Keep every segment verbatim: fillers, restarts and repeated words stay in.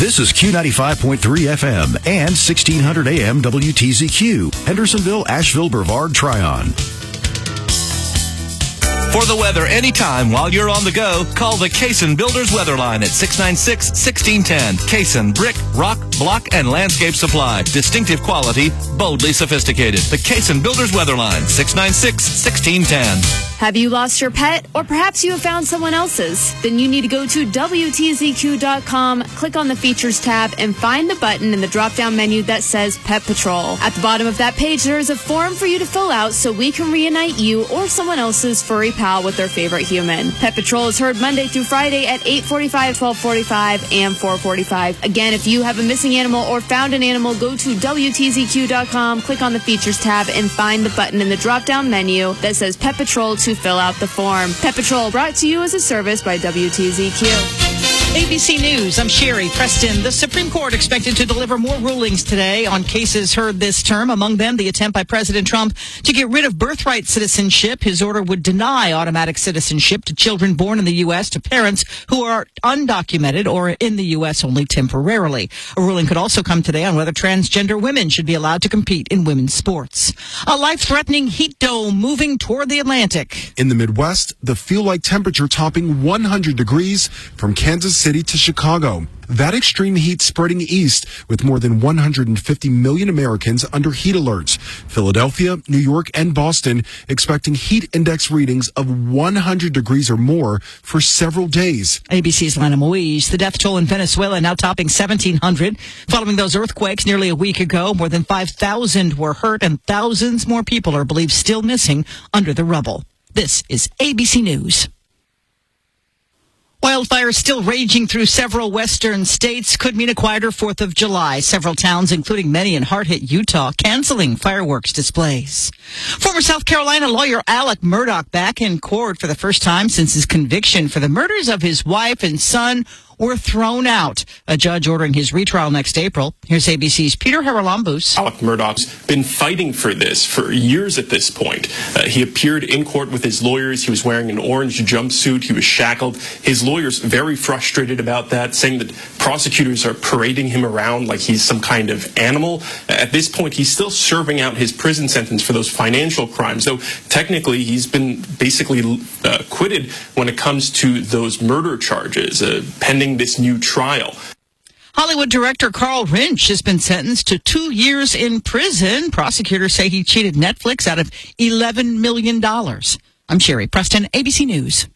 This is Q ninety-five point three F M and sixteen hundred A M W T Z Q, Hendersonville, Asheville, Brevard, Tryon. For the weather anytime while you're on the go, call the Cason Builders Weather Line at six nine six, one six one zero. Cason Brick, Rock, Block, and Landscape Supply. Distinctive quality, boldly sophisticated. The Cason Builders Weather Line, six nine six, one six one zero. Have you lost your pet? Or perhaps you have found someone else's? Then you need to go to W T Z Q dot com, click on the Features tab, and find the button in the drop-down menu that says Pet Patrol. At the bottom of that page, there is a form for you to fill out so we can reunite you or someone else's furry pal with their favorite human. Pet Patrol is heard Monday through Friday at eight forty-five, twelve forty-five, and four forty-five. Again, if you have a missing animal or found an animal, go to W T Z Q dot com, click on the Features tab, and find the button in the drop-down menu that says Pet Patrol to fill out the form. Pet Patrol brought to you as a service by W T Z Q. A B C News, I'm Sherry Preston. The Supreme Court expected to deliver more rulings today on cases heard this term. Among them, the attempt by President Trump to get rid of birthright citizenship. His order would deny automatic citizenship to children born in the U S to parents who are undocumented or in the U S only temporarily. A ruling could also come today on whether transgender women should be allowed to compete in women's sports. A life-threatening heat dome moving toward the Atlantic. In the Midwest, the feel-like temperature topping one hundred degrees from Kansas City to Chicago. That extreme heat spreading east with more than one hundred fifty million Americans under heat alerts. Philadelphia, New York, and Boston expecting heat index readings of one hundred degrees or more for several days. A B C's Lana Moise. The death toll in Venezuela now topping seventeen hundred. Following those earthquakes nearly a week ago, more than five thousand were hurt and thousands more people are believed still missing under the rubble. This is A B C News. Wildfires still raging through several western states could mean a quieter fourth of July. Several towns, including many in hard-hit Utah, canceling fireworks displays. Former South Carolina lawyer Alec Murdaugh back in court for the first time since his conviction for the murders of his wife and son were thrown out. A judge ordering his retrial next April. Here's A B C's Peter Haralambous. Alec Murdaugh's been fighting for this for years at this point. Uh, he appeared in court with his lawyers. He was wearing an orange jumpsuit. He was shackled. His lawyers very frustrated about that, saying that prosecutors are parading him around like he's some kind of animal. At this point, he's still serving out his prison sentence for those financial crimes, though technically he's been basically uh, acquitted when it comes to those murder charges, uh, pending this new trial. Hollywood director Carl Rinch has been sentenced to two years in prison. Prosecutors say he cheated Netflix out of eleven million dollars. I'm Sherry Preston, A B C News.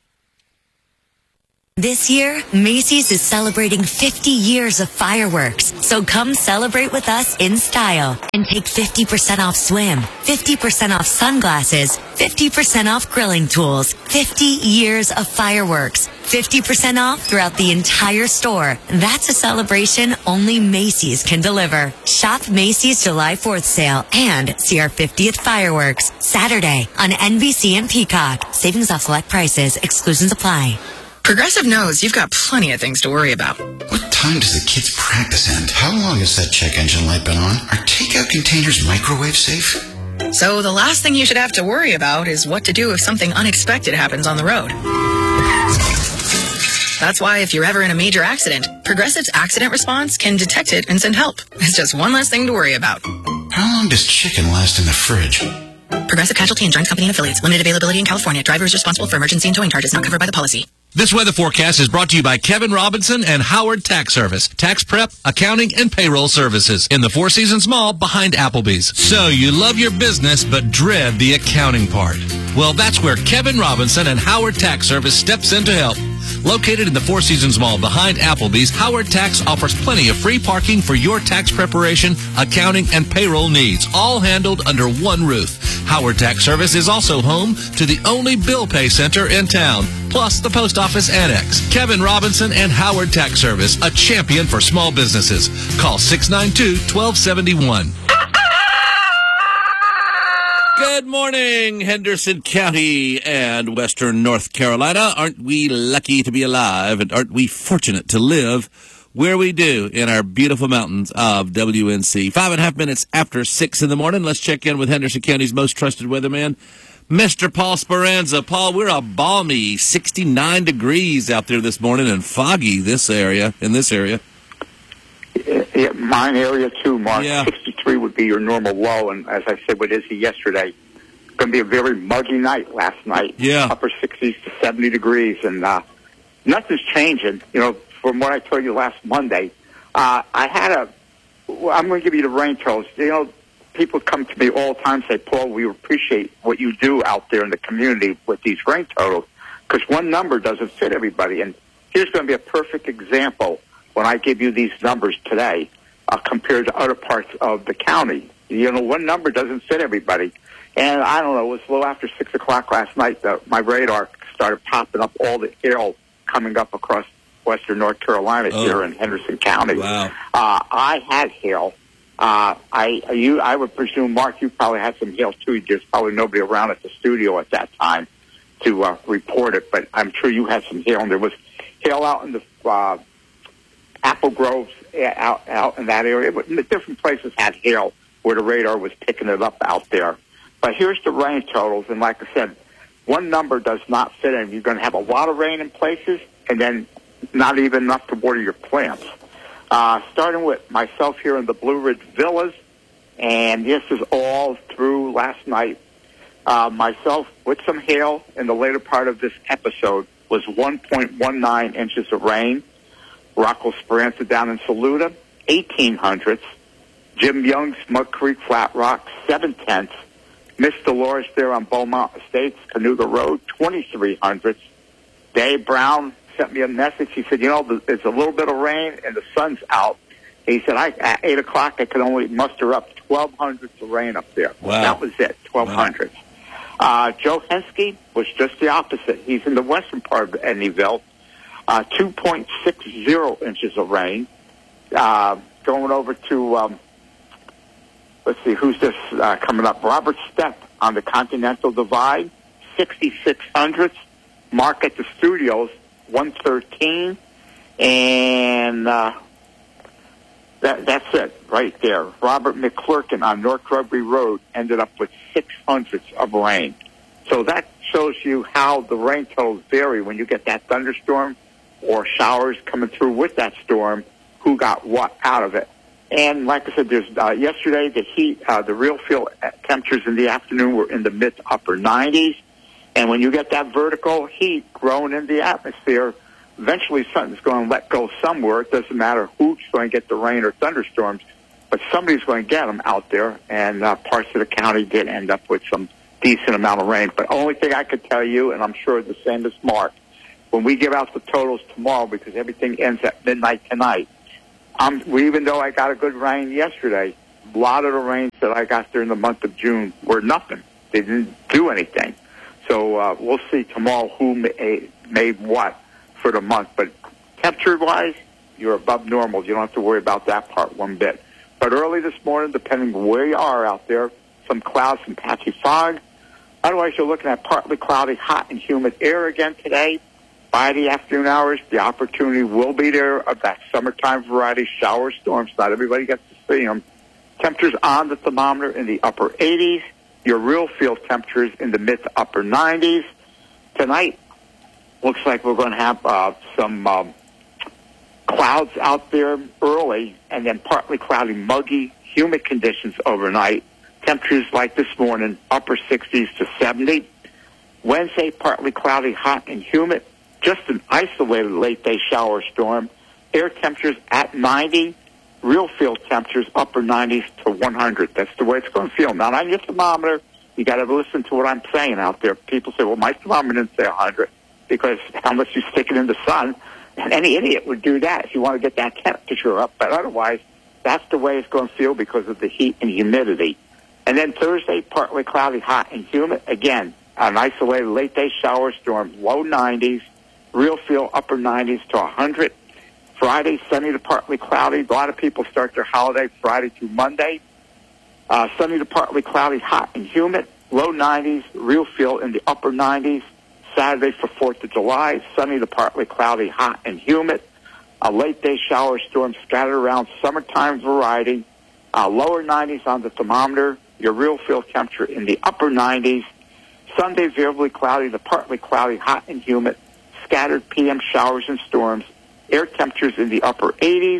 This year, Macy's is celebrating fifty years of fireworks. So come celebrate with us in style and take fifty percent off swim, fifty percent off sunglasses, fifty percent off grilling tools, fifty years of fireworks, fifty percent off throughout the entire store. That's a celebration only Macy's can deliver. Shop Macy's July fourth sale and see our fiftieth fireworks Saturday on N B C and Peacock. Savings off select prices. Exclusions apply. Progressive knows you've got plenty of things to worry about. What time does the kids' practice end? How long has that check engine light been on? Are takeout containers microwave safe? So the last thing you should have to worry about is what to do if something unexpected happens on the road. That's why if you're ever in a major accident, Progressive's accident response can detect it and send help. It's just one less thing to worry about. How long does chicken last in the fridge? Progressive Casualty Insurance Company and Affiliates. Limited availability in California. Driver is responsible for emergency and towing charges not covered by the policy. This weather forecast is brought to you by Kevin Robinson and Howard Tax Service. Tax prep, accounting, and payroll services in the Four Seasons Mall behind Applebee's. So you love your business but dread the accounting part. Well, that's where Kevin Robinson and Howard Tax Service steps in to help. Located in the Four Seasons Mall behind Applebee's, Howard Tax offers plenty of free parking for your tax preparation, accounting, and payroll needs, all handled under one roof. Howard Tax Service is also home to the only bill pay center in town, plus the post office annex. Kevin Robinson and Howard Tax Service, a champion for small businesses. Call six nine two, one two seven one. Good morning, Henderson County and Western North Carolina. Aren't we lucky to be alive, and aren't we fortunate to live where we do in our beautiful mountains of W N C? Five and a half minutes after six in the morning. Let's check in with Henderson County's most trusted weatherman, Mister Paul Speranza. Paul, we're a balmy sixty-nine degrees out there this morning and foggy this area, in this area. Yeah, mine area too, Mark. Yeah. sixty-three would be your normal low, and as I said with Izzy yesterday, going to be a very muggy night last night. Yeah. Upper sixties to seventy degrees, and uh, nothing's changing. You know, from what I told you last Monday, uh, I had a. Well, I'm going to give you the rain totals. You know, people come to me all the time and say, Paul, we appreciate what you do out there in the community with these rain totals, because one number doesn't fit everybody. And here's going to be a perfect example when I give you these numbers today uh, compared to other parts of the county. You know, one number doesn't fit everybody. And I don't know, it was a little after six o'clock last night that my radar started popping up all the hail coming up across western North Carolina oh. here in Henderson County. Wow. Uh, I had hail. Uh, I you I would presume, Mark, you probably had some hail too. There's probably nobody around at the studio at that time to uh, report it, but I'm sure you had some hail. And there was hail out in the uh, apple groves out out in that area, but the different places had hail where the radar was picking it up out there. But here's the rain totals, and like I said, one number does not fit in. You're going to have a lot of rain in places, and then not even enough to water your plants. Uh, starting with myself here in the Blue Ridge Villas, and this is all through last night. Uh, myself, with some hail in the later part of this episode, was one point one nine inches of rain. Rocco Speranza down in Saluda, eighteen hundredths. Jim Young's Mud Creek Flat Rock, seven tenths. Miss Dolores there on Beaumont Estates, Canoga Road, twenty-three hundredths. Dave Brown sent me a message. He said, you know, there's a little bit of rain and the sun's out. He said, I, at eight o'clock, I could only muster up twelve hundredths of rain up there. Wow. That was it, twelve hundredths. Wow. Uh, Joe Henske was just the opposite. He's in the western part of Edneyville. Uh, two point six zero inches of rain. Uh, going over to, um, let's see, who's this uh, coming up? Robert Stepp on the Continental Divide, sixty-six hundredths. Mark at the Studios, one thirteen. And uh, that, that's it right there. Robert McClurkin on North Rugby Road ended up with six hundredths of rain. So that shows you how the rain totals vary when you get that thunderstorm or showers coming through with that storm, who got what out of it. And like I said, there's uh, yesterday the heat, uh, the real feel temperatures in the afternoon were in the mid to upper nineties. And when you get that vertical heat growing in the atmosphere, eventually something's going to let go somewhere. It doesn't matter who's going to get the rain or thunderstorms, but somebody's going to get them out there. And uh, parts of the county did end up with some decent amount of rain. But only thing I could tell you, and I'm sure the same as Mark, when we give out the totals tomorrow, because everything ends at midnight tonight, Um, even though I got a good rain yesterday, a lot of the rains that I got during the month of June were nothing. They didn't do anything. So uh, we'll see tomorrow who made, made what for the month. But temperature-wise, you're above normal. You don't have to worry about that part one bit. But early this morning, depending on where you are out there, some clouds, some patchy fog. Otherwise, you're looking at partly cloudy, hot and humid air again today. By the afternoon hours, the opportunity will be there of that summertime variety shower storms. Not everybody gets to see them. Temperatures on the thermometer in the upper eighties. Your real field temperatures in the mid to upper nineties. Tonight, looks like we're going to have uh, some um, clouds out there early, and then partly cloudy, muggy, humid conditions overnight. Temperatures like this morning, upper sixties to seventy. Wednesday, partly cloudy, hot and humid. Just an isolated late-day shower storm. Air temperatures at ninety. Real field temperatures upper nineties to one hundred. That's the way it's going to feel. Not on your thermometer. You got to listen to what I'm saying out there. People say, well, my thermometer didn't say one hundred, because unless you stick it in the sun, and any idiot would do that if you want to get that temperature up. But otherwise, that's the way it's going to feel because of the heat and humidity. And then Thursday, partly cloudy, hot and humid. Again, an isolated late-day shower storm, low nineties. Real feel upper nineties to one hundred. Friday, sunny to partly cloudy. A lot of people start their holiday Friday through Monday. Uh, sunny to partly cloudy, hot and humid. Low nineties. Real feel in the upper nineties. Saturday for fourth of July, sunny to partly cloudy, hot and humid. A late day shower storm scattered around summertime variety. Uh, lower nineties on the thermometer. Your real feel temperature in the upper nineties. Sunday, variably cloudy to partly cloudy, hot and humid. Scattered P M showers and storms. Air temperatures in the upper eighties.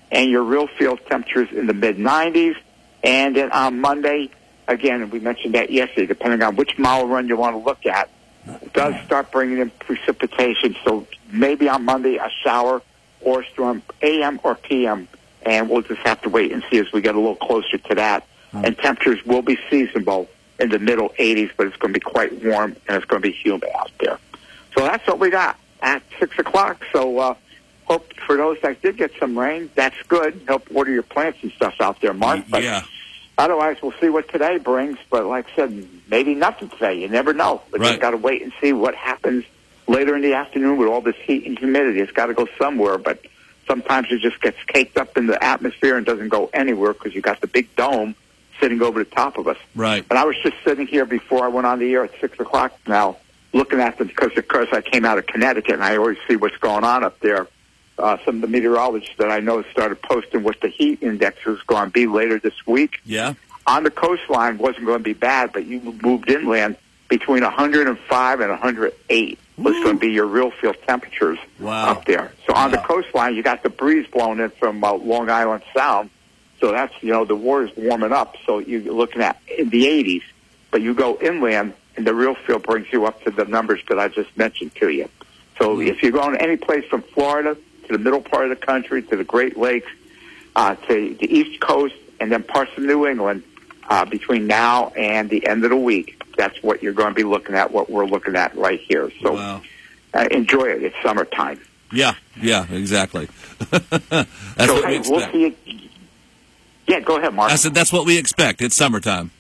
and your real field temperatures in the mid nineties. And then on Monday, again, we mentioned that yesterday, depending on which mile run you want to look at, it does start bringing in precipitation. So maybe on Monday, a shower or storm, A M or P M, and we'll just have to wait and see as we get a little closer to that. Mm. And temperatures will be seasonable in the middle eighties, but it's going to be quite warm, and it's going to be humid out there. So that's what we got at six o'clock. So uh, hope for those that did get some rain, that's good. Help water your plants and stuff out there, Mark. But yeah. Otherwise, we'll see what today brings. But like I said, maybe nothing today. You never know. But right. You've got to wait and see what happens later in the afternoon with all this heat and humidity. It's got to go somewhere, but sometimes it just gets caked up in the atmosphere and doesn't go anywhere because you got the big dome sitting over the top of us. Right. And I was just sitting here before I went on the air at six o'clock now, looking at them because, of course, I came out of Connecticut, and I always see what's going on up there. Uh, some of the meteorologists that I know started posting what the heat index was going to be later this week. Yeah. On the coastline, wasn't going to be bad, but you moved inland between one hundred five and one hundred eight was going to be your real field temperatures wow. up there. So on wow. the coastline, you got the breeze blowing in from uh, Long Island Sound. So that's, you know, the water's warming up. So you're looking at in the eighties, but you go inland, and the real field brings you up to the numbers that I just mentioned to you. So mm-hmm. if you're going any place from Florida to the middle part of the country, to the Great Lakes, uh, to the East Coast, and then parts of New England, uh, between now and the end of the week, that's what you're going to be looking at, what we're looking at right here. So wow. uh, enjoy it. It's summertime. Yeah, yeah, exactly. That's so, what hey, we expect. We'll see it. Yeah, go ahead, Mark. I said that's what we expect. It's summertime.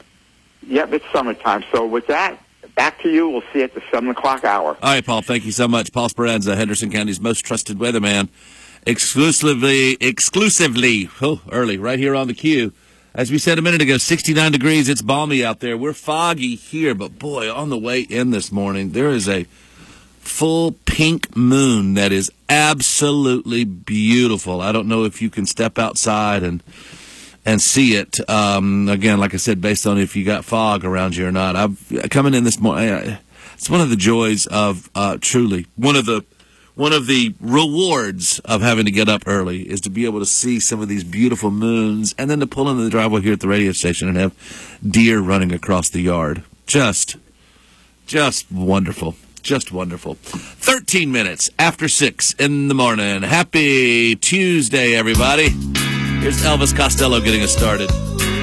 Yep, it's summertime. So with that, back to you. We'll see you at the seven o'clock hour. All right, Paul, thank you so much. Paul Speranza, Henderson County's most trusted weatherman, exclusively, exclusively, oh, early, right here on the Q. As we said a minute ago, sixty-nine degrees. It's balmy out there. We're foggy here, but boy, on the way in this morning, there is a full pink moon that is absolutely beautiful. I don't know if you can step outside and and see it. Um, again, like I said, based on if you got fog around you or not. I've coming in this morning. It's one of the joys of uh, truly one of the one of the rewards of having to get up early is to be able to see some of these beautiful moons, and then to pull into the driveway here at the radio station and have deer running across the yard. Just, just wonderful. Just wonderful. thirteen minutes after six in the morning. Happy Tuesday, everybody. Here's Elvis Costello getting us started.